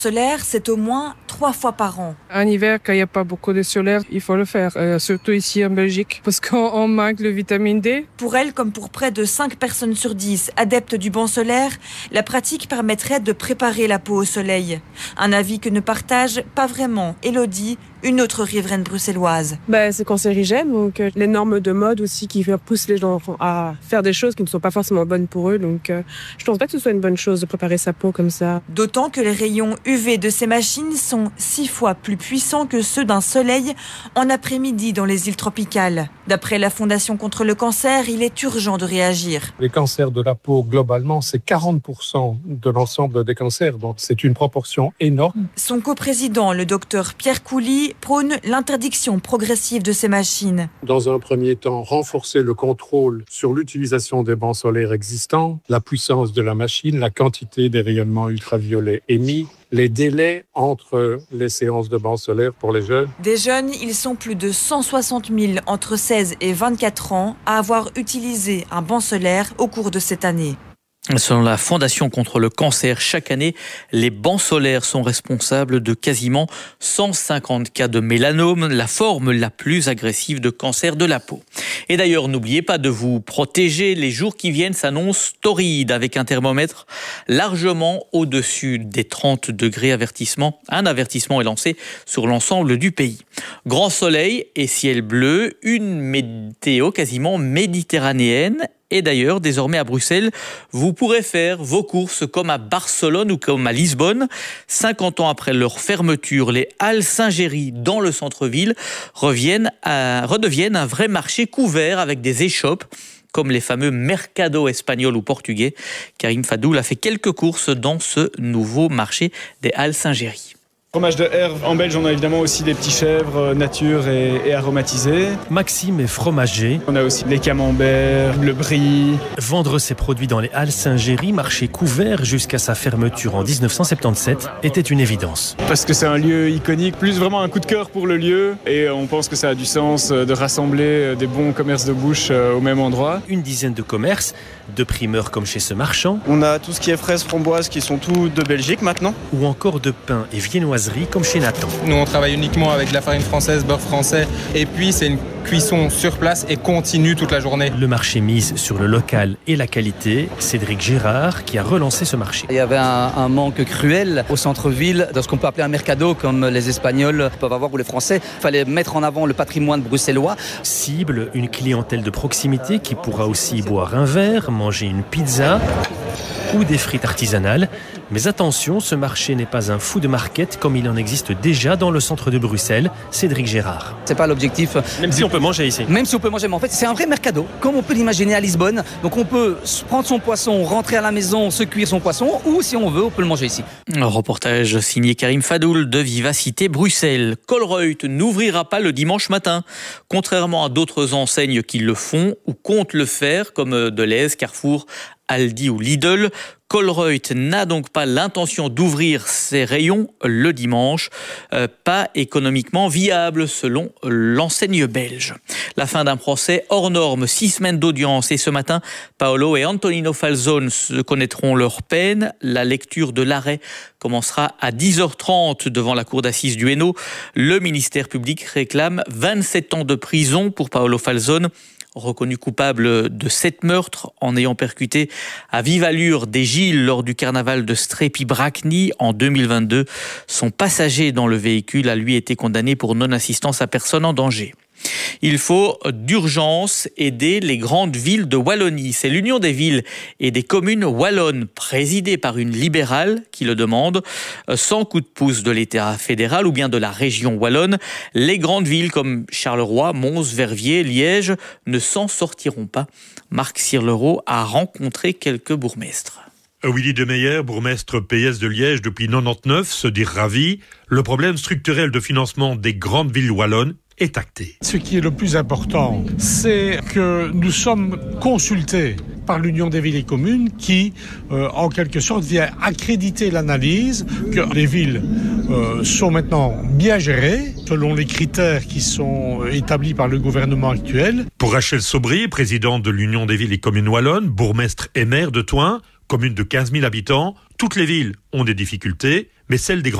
Solaire, c'est au moins 3 fois par an. En hiver, quand il n'y a pas beaucoup de solaire, il faut le faire, surtout ici en Belgique, parce qu'on manque de vitamine D. Pour elle, comme pour près de 5 personnes sur 10 adeptes du banc solaire, la pratique permettrait de préparer la peau au soleil. Un avis que ne partage pas vraiment Elodie, une autre riveraine bruxelloise. C'est cancérigène, donc les normes de mode aussi qui poussent les gens à faire des choses qui ne sont pas forcément bonnes pour eux. Donc je pense pas que ce soit une bonne chose de préparer sa peau comme ça. D'autant que les rayons UV de ces machines sont 6 fois plus puissants que ceux d'un soleil en après-midi dans les îles tropicales. D'après la Fondation contre le cancer, il est urgent de réagir. Les cancers de la peau, globalement, c'est 40% de l'ensemble des cancers, donc c'est une proportion énorme. Son coprésident, le docteur Pierre Couly, prône l'interdiction progressive de ces machines. Dans un premier temps, renforcer le contrôle sur l'utilisation des bancs solaires existants, la puissance de la machine, la quantité des rayonnements ultraviolets émis, les délais entre les séances de bancs solaires pour les jeunes. Des jeunes, ils sont plus de 160 000 entre 16 et 24 ans à avoir utilisé un banc solaire au cours de cette année. Selon la Fondation contre le cancer, chaque année, les bancs solaires sont responsables de quasiment 150 cas de mélanome, la forme la plus agressive de cancer de la peau. Et d'ailleurs, n'oubliez pas de vous protéger. Les jours qui viennent s'annoncent torrides avec un thermomètre largement au-dessus des 30 degrés. Un avertissement est lancé sur l'ensemble du pays. Grand soleil et ciel bleu, une météo quasiment méditerranéenne. Et d'ailleurs, désormais à Bruxelles, vous pourrez faire vos courses comme à Barcelone ou comme à Lisbonne. 50 ans après leur fermeture, les Halles Saint-Géry dans le centre-ville redeviennent un vrai marché couvert avec des échoppes comme les fameux mercado espagnols ou portugais. Karim Fadoul a fait quelques courses dans ce nouveau marché des Halles Saint-Géry. Fromage de herbe, en Belge on a évidemment aussi des petits chèvres nature et aromatisés. Maxime est fromager. On a aussi les camemberts, le brie. Vendre ses produits dans les Halles Saint-Géry, marché couvert jusqu'à sa fermeture en 1977, était une évidence. Parce que c'est un lieu iconique, plus vraiment un coup de cœur pour le lieu. Et on pense que ça a du sens de rassembler des bons commerces de bouche au même endroit. Une dizaine de commerces, de primeurs comme chez ce marchand. On a tout ce qui est fraises, framboises qui sont tout de Belgique maintenant. Ou encore de pain et viennoiseries comme chez Nathan. Nous on travaille uniquement avec de la farine française, beurre français et puis c'est une cuisson sur place et continue toute la journée. Le marché mise sur le local et la qualité. Cédric Gérard qui a relancé ce marché. Il y avait un manque cruel au centre-ville de ce qu'on peut appeler un mercado comme les Espagnols peuvent avoir ou les Français. Il fallait mettre en avant le patrimoine bruxellois. Cible une clientèle de proximité qui pourra aussi boire un verre, manger une pizza ou des frites artisanales. Mais attention, ce marché n'est pas un food market comme il en existe déjà dans le centre de Bruxelles. Cédric Gérard. C'est pas l'objectif. Même si on peut manger ici. Même si on peut manger, mais en fait c'est un vrai mercado, comme on peut l'imaginer à Lisbonne. Donc on peut prendre son poisson, rentrer à la maison, se cuire son poisson, ou si on veut, on peut le manger ici. Un reportage signé Karim Fadoul de Vivacité Bruxelles. Colruyt n'ouvrira pas le dimanche matin, contrairement à d'autres enseignes qui le font ou comptent le faire, comme Delhaize, Carrefour, Aldi ou Lidl. Colruyt n'a donc pas l'intention d'ouvrir ses rayons le dimanche, pas économiquement viable selon l'enseigne belge. La fin d'un procès hors norme, 6 semaines d'audience et ce matin, Paolo et Antonino Falzone se connaîtront leur peine. La lecture de l'arrêt commencera à 10h30 devant la cour d'assises du Hainaut. Le ministère public réclame 27 ans de prison pour Paolo Falzone, reconnu coupable de 7 meurtres en ayant percuté à vive allure des Gilles lors du carnaval de Strépy-Bracny en 2022. Son passager dans le véhicule a lui été condamné pour non-assistance à personne en danger. Il faut d'urgence aider les grandes villes de Wallonie. C'est l'Union des villes et des communes wallonnes, présidée par une libérale, qui le demande. Sans coup de pouce de l'État fédéral ou bien de la région wallonne, les grandes villes comme Charleroi, Mons, Verviers, Liège ne s'en sortiront pas. Marc Sirlereau a rencontré quelques bourgmestres. Willy Demeyer, bourgmestre PS de Liège depuis 1999, se dit ravi. Le problème structurel de financement des grandes villes wallonnes est acté. Ce qui est le plus important, c'est que nous sommes consultés par l'Union des villes et communes qui, en quelque sorte, vient accréditer l'analyse que les villes sont maintenant bien gérées selon les critères qui sont établis par le gouvernement actuel. Pour Rachel Sobry, présidente de l'Union des villes et communes wallonnes, bourgmestre et maire de Thoin, commune de 15 000 habitants, toutes les villes ont des difficultés, mais celle des